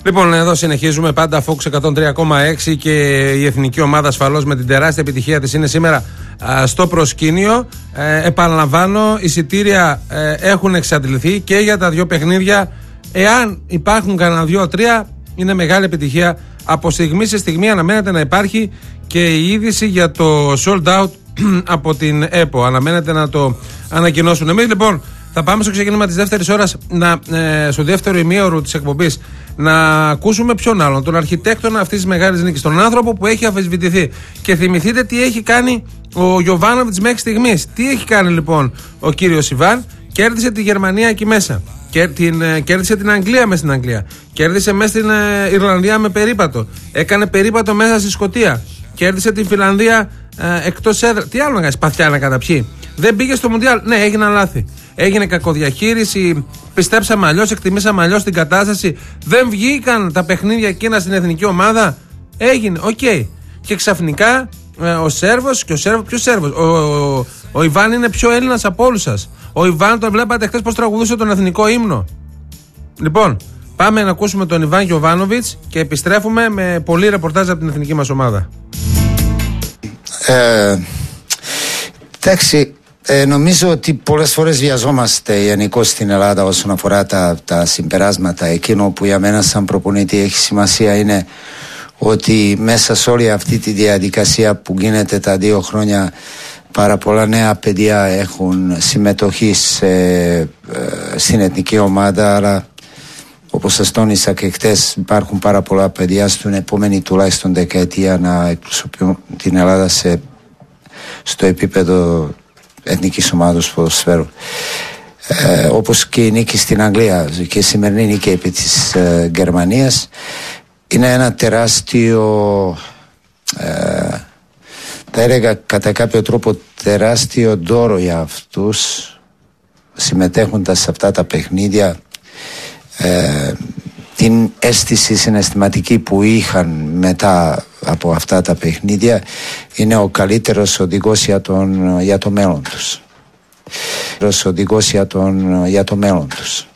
Λοιπόν, εδώ συνεχίζουμε πάντα Fox 103,6 και η εθνική ομάδα ασφαλώς με την τεράστια επιτυχία της είναι σήμερα στο προσκήνιο. Επαναλαμβάνω, εισιτήρια έχουν εξαντληθεί και για τα δύο παιχνίδια. Εάν υπάρχουν κανένα 2-3, είναι μεγάλη επιτυχία. Από στιγμή σε στιγμή αναμένεται να υπάρχει και η είδηση για το sold out από την ΕΠΟ. Αναμένεται να το ανακοινώσουν. Εμείς λοιπόν θα πάμε στο ξεκίνημα της δεύτερης ώρας, στο δεύτερο ημίωρο της εκπομπής, να ακούσουμε ποιον άλλον, τον αρχιτέκτονα αυτής της μεγάλης νίκης, τον άνθρωπο που έχει αμφισβητηθεί. Και θυμηθείτε τι έχει κάνει ο Γιοβάνοβιτς μέχρι στιγμής. Τι έχει κάνει λοιπόν ο κύριος Ιβάν? Κέρδισε τη Γερμανία εκεί μέσα. Κέρδισε την Αγγλία μέσα στην Αγγλία. Κέρδισε μέσα στην Ιρλανδία με περίπατο. Έκανε περίπατο μέσα στη Σκωτία. Κέρδισε την Φιλανδία εκτός έδρα. Τι άλλο να κάνει, σπαθιά να καταπιεί? Δεν πήγε στο Μουντιάλ. Ναι, έγιναν λάθη. Έγινε κακοδιαχείριση. Πιστέψαμε αλλιώς, εκτιμήσαμε αλλιώς την κατάσταση. Δεν βγήκαν τα παιχνίδια εκείνα στην εθνική ομάδα. Έγινε, οκ. Και ξαφνικά ο Σέρβος, και ποιος Σέρβος? Ο Ιβάν είναι πιο Έλληνας από όλους σας. Ο Ιβάν τον βλέπατε χθες πως τραγουδούσε τον εθνικό ύμνο. Λοιπόν, πάμε να ακούσουμε τον Ιβάν Γιοβάνοβιτς και επιστρέφουμε με πολλή ρεπορτάζ από την εθνική μας ομάδα. Εντάξει, νομίζω ότι πολλές φορές βιαζόμαστε γενικώς στην Ελλάδα όσον αφορά τα συμπεράσματα. Εκείνο που για μένα σαν προπονητή έχει σημασία είναι ότι μέσα σε όλη αυτή τη διαδικασία που γίνεται τα 2 χρόνια, πάρα πολλά νέα παιδιά έχουν συμμετοχή στην εθνική ομάδα, αλλά όπως σας τόνισα και χτες, υπάρχουν πάρα πολλά παιδιά στην επόμενη τουλάχιστον δεκαετία να εκπροσωπούν την Ελλάδα στο επίπεδο εθνικής ομάδας ποδοσφαίρου. Όπως και η νίκη στην Αγγλία και η σημερινή νίκη επί της Γερμανίας είναι ένα τεράστιο, θα έλεγα κατά κάποιο τρόπο τεράστιο δώρο για αυτούς, συμμετέχοντας σε αυτά τα παιχνίδια. Την αίσθηση συναισθηματική που είχαν μετά από αυτά τα παιχνίδια είναι ο καλύτερος οδηγός για το μέλλον τους.